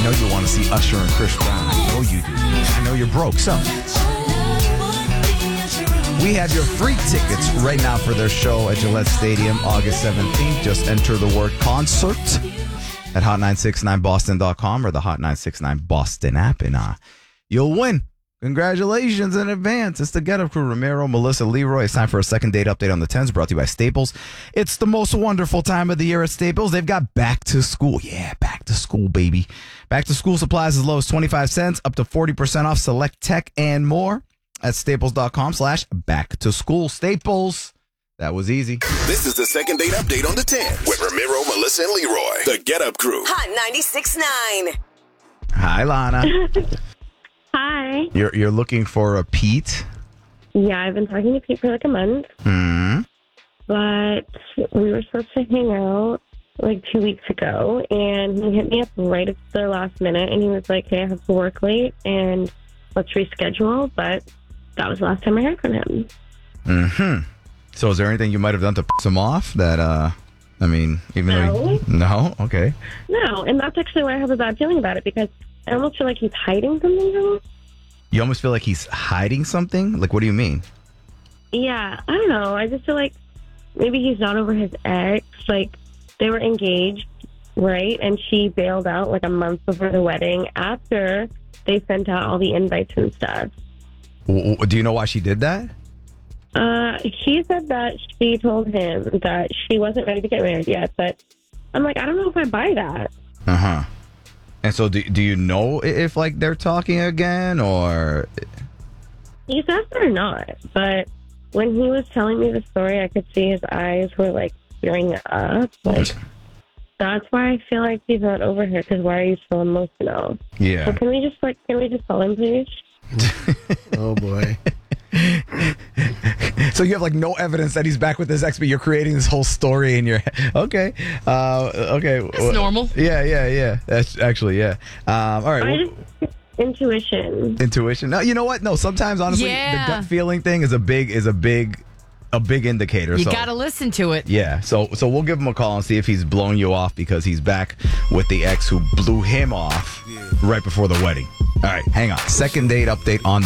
know you want to see Usher and Chris Brown. I know you do. I know you're broke, so. We have your free tickets right now for their show at Gillette Stadium, August 17th. Just enter the word concert at hot969boston.com or the Hot 969 Boston app, and you'll win. Congratulations in advance. It's the Get Up Crew, Ramiro, Melissa, Leroy. It's time for a second date update on the 10s, brought to you by Staples. It's the most wonderful time of the year at Staples. They've got back to school. Yeah, back to school, baby. Back to school supplies as low as 25 cents, up to 40% off select tech and more at staples.com/back to school. Staples. That was easy. This is the second date update on the 10 with Ramiro, Melissa, and Leroy. The Get Up Crew. Hot 96.9. Hi, Lana. Hi. You're looking for a Pete? Yeah, I've been talking to Pete for like a month. But we were supposed to hang out like 2 weeks ago, and he hit me up right at the last minute, and he was like, hey, I have to work late, and let's reschedule, but that was the last time I heard from him. So is there anything you might have done to piss him off that, even though... No? Okay. No, and that's actually why I have a bad feeling about it, because I almost feel like he's hiding something from me. You almost feel like he's hiding something? Like, what do you mean? Yeah, I don't know. I just feel like maybe he's not over his ex. Like, they were engaged, right? And she bailed out like a month before the wedding after they sent out all the invites and stuff. Do you know why she did that? He said that she told him that she wasn't ready to get married yet, but I'm like, I don't know if I buy that. Uh-huh. And so do you know if, like, they're talking again, or... He says they're not, but when he was telling me the story, I could see his eyes were, like, tearing up. Like, that's why I feel like he's not over here, because why are you so emotional? Yeah. So can we just call him, please? Oh, boy. So you have like no evidence that he's back with his ex, but you're creating this whole story in your head. Okay. Okay. That's normal. Yeah. That's actually, yeah. All right. Intuition. No, you know what? No, sometimes honestly, the gut feeling thing is a big indicator. You got to listen to it. Yeah. So we'll give him a call and see if he's blowing you off because he's back with the ex who blew him off right before the wedding. All right, hang on. Second date update on